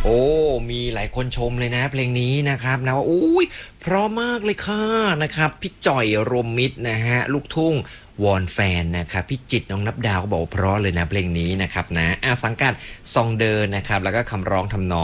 โอ้มีหลายคนชมเลยนะเพลงนี้นะครับนะว่าอุ้ยเพราะมากเลยค่ะนะครับพี่จ่อยรวมมิตรนะฮะลูกทุ่งวอนแฟนนะครับพี่จิตรน้องนับดาวก็บอกว่าเพราะเลยนะเพลงนี้นะครับนะสังกัดซองเดินนะครับแล้วก็คำร้องทำนอง